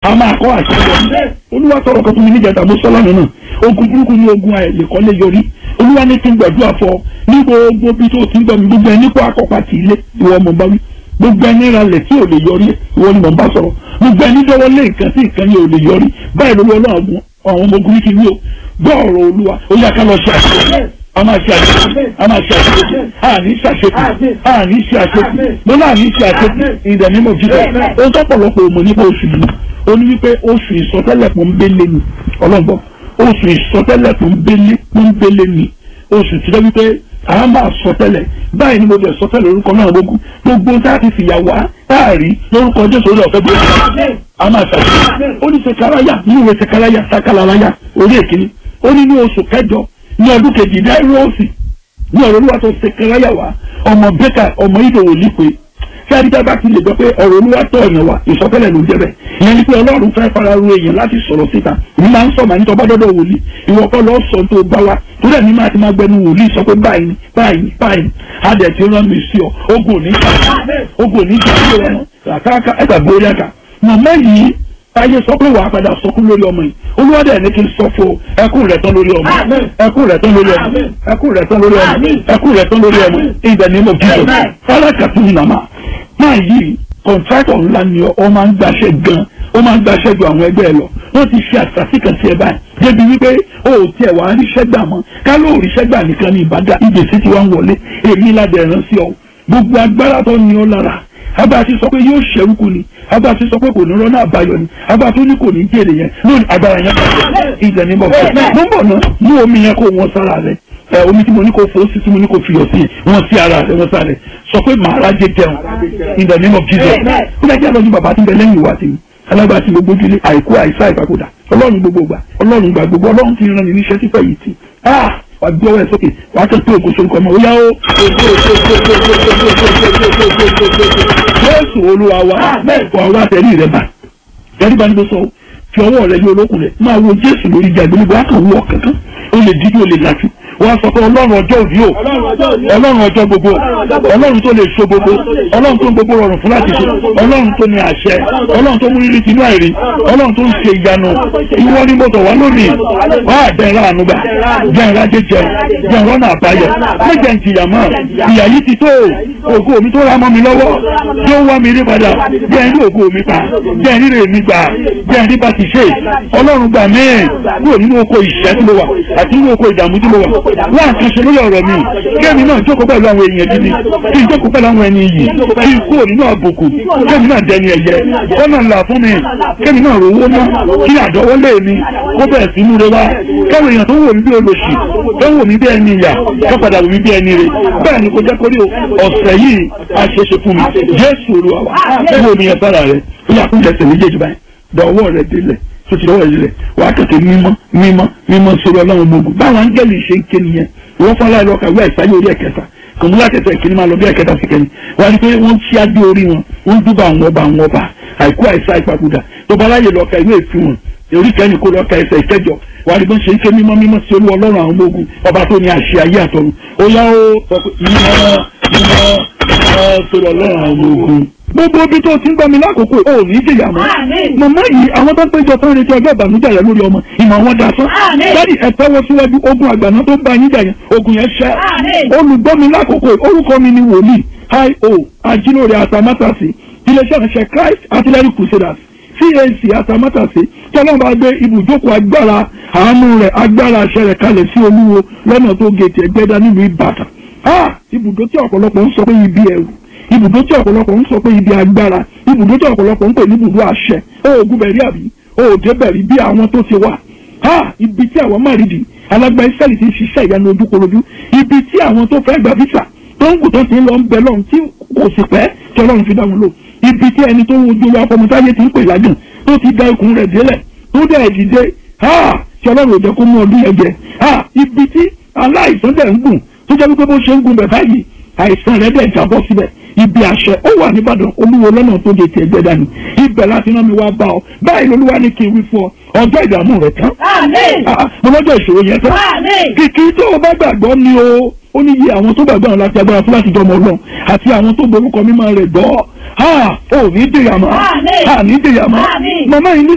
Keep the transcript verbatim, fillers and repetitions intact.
a máa kọ́ àṣeyọrí. Olúwa sọ̀rọ̀ kan fún mi níjàdá mo sọ lánàá náà ogun burúkú ni ogun àìlèkọ́lé yọrí. Olúwa ní kí n gbàdúrà fọ ní gbogbo bí tó ti ń gbọ́ mi gbogbo ẹni kó akọ́pá ti ilé ìwọ ọmọ bá wí gbogbo ẹni ra lẹ̀ tí ò lè yọrí ìwọ ni mò ń bá sọ̀rọ̀ gbogbo ẹni dọ́wọ́ lé nǹkan tí nǹkan yẹn ò lè yọrí báyìí lówó ọlọ́run àwọn ọmọ ogun ní kí n wí o gbọ́ ọ̀rọ̀ Olúwa ó yá ká lọ ṣe àṣeyọrí a máa ṣe àṣeyọrí a máa ṣe àṣeyọrí a ní ṣe àṣeyọrí a ní ṣe àṣeyọrí mo náà ní ṣe àṣeyọrí ìdẹ̀ mímọ́ jíjẹ ó tọ́pọ̀lọpọ̀ òmò nípa oṣù yìí ó ní wípé oṣù ìsọtẹ́lẹ̀ pọ́nbélé ni ọlọ́gbọ́n oṣù ìsọtẹ́lẹ̀ pọ́nbélé pọ́nbélé ni oṣù tí ó wípé a máa sọtẹ́lẹ̀ báyìí ni mo bẹ̀ sọtẹ́lẹ̀ orúkọ náà gbogbo gbogbo tá a ti fìyà wá táàrí lórúkọ Jésù orí ọ̀fẹ́ bí a máa ṣàṣeyọrí ó ní Sekaraya ní ìwé Sekaraya Sakalalaya orí èkìní ó ní ní oṣù kẹjọ ní ọdún kejì dáìrọ́ọ̀sì ní ọ̀rọ̀ Olúwa tó Sekaraya wá ọmọ bẹ́kà ọmọ ìdòwò lípe tí adídá bá ti lè gbọ́ pé ọ̀rọ̀ Olúwa tọ̀ ọ̀yàn wá ìsọtẹ́lẹ̀ ló ń jẹ́ bẹ́ẹ̀ ìyẹn ni pé Ọlọ́run fẹ́ fara ru èèyàn láti sọ̀rọ̀ síta ní máa ń sọ màá ní tọ́ bá dọ́dọ̀ wòlíì ìwọ kọ́ lọ́ọ́ sọ tó bá wa torí ẹ̀ ní máa ti máa gbẹnu wòlíì sọ pé báyìí ni báyìí ni báyìí ni adẹ̀ ti rán mi sí ọ ogun ò ní jà ogun ò ní jà sí ọmọ àkàkà ẹ̀ka borí àkà màmá yìí táyé sọ pé wàá padà sọkún lórí ọmọ yìí Olúwa dẹ̀ ní kí n sọ fún ẹkún rẹ̀ tán lórí ọmọ ẹkún rẹ̀ tán lórí ọmọ ẹkún rẹ̀ tán lórí ọmọ ẹkún rẹ̀ tán lórí ọmọ ìdẹ̀ ní mo jíjọ fálákàtú nàmà máa yí kọ̀ǹtrátọ̀ ńlá ni ọ máa ń gbaṣẹ́ gan ó máa ń gbaṣẹ́ ju àwọn ẹgbẹ́ ẹ lọ wọ́n ti ṣe àṣàṣì kan sí ẹ báyìí débi wípé ó ò tiẹ̀ wá ríṣẹ́ gbà mọ́ ká ló ríṣẹ́ gbà nìkan ní ìbàdà ìgbésí tí wọ́n ń wọlé èmi ládẹ̀ rán sí ọ gbogbo agbára tó ní ọ lára abá ti sọ pé yóò ṣẹ́rúkú ni abá ti sọ pé kò ní rọ́nà àbáyọ ni abá tó ní kò ní jèrè yẹn lónìí agbára yẹn bàjẹ́ ìjẹ́ ní bọ̀ fún mo ń bọ̀ náà mú omi yẹn kó wọn sára rẹ ẹ omi tí mo ní kó fò sí tí mo ní kó fiyọ̀ sí wọn sí ara rẹ wọn sára rẹ sọ pé màá rájẹ jẹun in the name of Jesus ó lè jẹ́ àlọ́jú bàbá tí ń bẹ lẹ́yìn ìwà tèmi alágbá tí gbogbo ojúlé àìkú àìsá ìpapòdà ọlọ́run gbogbo gbà ọlọ́run gbà gbogbo ọlọ́run ti rán mi níṣẹ́ sípẹ̀ yìí tì wà gbé ọwọ́ ẹ̀ sókè wà á tẹ̀ pé ògo sorúkọ ọmọ ó yá ó Jésù Olúwa wa wà wá tẹ̀lé rẹ̀ bá tẹ̀lé bá ní bó sọ fi ọwọ́ rẹ̀ yóò lókun rẹ̀ máa wo Jésù lórí ìjà ìgbélébọ̀ á kàn wọ́ kankan ó lè dídú ó lè làjú wọ́n sọ pé ọlọ́run ọjọ́ òní o ọlọ́run ọjọ́ gbogbo ọlọ́run tó lè so gbogbo ọlọ́run tó ń gbogbo rọrùn fún láti ṣe ọlọ́run tó ní àṣẹ ọlọ́run tó mú rírì tinú àìrí ọlọ́run tó ń ṣe ìyanu ìwọ ni mo tọ̀ wá lónìí wá àdẹ́rẹ́ ànúgbà jẹ́nra jẹjẹ jẹ́nra náà àbáyọ méjẹ̀ ń jìyà mọ́ ìyà yìí ti tó ògo mi tó ra mọ́ mi lọ́wọ́ tí ó wá mi rí padà jẹ́ ń rí ògo mi pa jẹ́ ń rí rè mi gbà jẹ́ ń rí bá ti ṣe ọlọ́run gbà mí kúrò nínú oko ìṣẹ́ tí mo wà àti nínú oko ìdààmú tí mo wà wọ́n àti ṣe lórí ọ̀rọ̀ mi kéèmí náà jókòó pẹ̀lú àwọn èèyàn gidi kí n jókòó pẹ̀lú àwọn ẹni yìí kí n kúrò nínú àbùkù kéèmí náà dẹni ẹ̀yẹ ọ̀nà ńlá fún mi kéèmí náà rówó ná kí àdọ́wọ́lé mi kó bẹ̀rẹ̀ sí múre wá káwọn èèyàn tó wò mí bí olóṣì tó wò mí bí ẹni ìyà tó padà wò mí bí ẹni rè bẹ́ẹ̀ ni kò jẹ́ kórí ọ̀sẹ̀ yìí àṣeṣe fún mi Jésù Olúwa wa wo mi ẹ̀ sára rẹ̀ ó yà kún jẹsẹ̀ méjèèjì báyìí dọ̀wọ́ rẹ̀ délẹ̀ tó ti lọ́wọ́ ìrẹ̀ wà á kẹ̀kẹ́ mímọ́ mímọ́ mímọ́ sórí ọlọ́run gbogbo báwọn áńgẹ́lì ṣe ń ké nìyẹn wọ́n fọ́n láì lọ́ka wíwá ìsáyé orí ẹ̀kẹta kòmú látẹ̀tẹ̀ ìkíní máa lọ bí ẹ̀kẹta sí kẹ́ni wọ́n á rí pé wọ́n ṣí adé orí wọn wọ́n dúbà àwọn ọba àwọn ọba àìkú àìsá ìpapòdà tó bá láyè lọ́ka ìwé ìfún wọn orí kẹ́ni kó lọ́ka ẹsẹ̀ ìkẹjọ wà á rí bó ṣe ń ké mímọ́ mímọ́ sí olú ọlọ́run àwọn ọmọ ogun ọba tó ní àṣẹ ayé àtọ̀run ó yá ó sọ pé mímọ́ mímọ́ mímọ́ sórí ọlọ́run àwọn ọmọ ogun gbogbo ibi tó ti ń gbọ́ mi lákòókò ò ní jìyà mọ́ màmá yìí àwọn tó ń péjọ tó ń retí ọjọ́ ìbànújẹ́ rẹ lórí ọmọ ìmọ̀ wọn dà sán dáàdì ẹ̀tẹ́wọ́ síwájú ogun àgbàná tó ń bá yín jà yẹn ogun yẹn ṣẹ́ olùgbọ́ mi lákòókò orúkọ mi ni wòlíì hi o ajílóore àtàmátàsí iléeṣẹ́ ìránṣẹ́ Christ Artillery Crusaders C A C àtàmátàsí tọ́lọ́mù bá gbé ibùjókòó agbára àánú rẹ̀ agbára àṣẹ rẹ̀ kalẹ̀ sí olúwo lọ́nà tó gètè ẹgbẹ́dá nílùú Ìbàdàn ibùdó tí ọ̀pọ̀lọpọ̀ ń sọ pé ibi ẹ̀rù ibùdó tí ọ̀pọ̀lọpọ̀ ń sọ pé ibi agbára ibùdó tí ọ̀pọ̀lọpọ̀ ń pè ní ibùdó àṣẹ oògùn bẹ̀rí àbí òòdè bẹ̀rí bí àwọn tó ti wà ha ibi tí àwọn márìdì alágbá Ísírẹ́lì ti ń ṣiṣẹ́ ìyanu ojúkorojú ibi tí àwọn tó fẹ́ gba visa tó ń gùn tó ti ń lọ ń bẹ lọ́run tí kò sì pẹ́ tí Ọlọ́run fi dá wọn lò ibi tí ẹni tó ń wojú wa fọmọtáyé ti ń pè lágùn tó ti da ikùn rẹ̀ délẹ̀ tó dẹ̀ dìde ha tí Ọlọ́run ò jẹ́ kó mú ọdún yẹn jẹ ha ibi tí aláìsàn dẹ̀ ń gùn tó jẹ́ wípé bó ṣe ń gùn bẹ̀ báyìí àìsàn rẹ̀ dẹ̀ jábọ́ síbẹ̀ ibi àṣẹ ó wà nìbàdàn olúwo lọ́nà tó de tiẹ̀ gbẹ dání ibẹ̀ láti rán mi wá bá ọ báyìí lolúwa ní kí n wí fún ọ ọjọ́ ìdààmú rẹ tán mo lọ́jọ́ ìṣòro yẹn tán kìkì tó o bá gbàgbọ́ ni o ó ní iye àwọn tó gbàgbọ́ àwọn láti agbára fún láti jọmọ Ọlọ́run àti àwọn tó gborúkọ mímọ́ rẹ̀ dọ́ ò ní dèyàmọ́ à ní dèyàmọ́ màmá yìí ní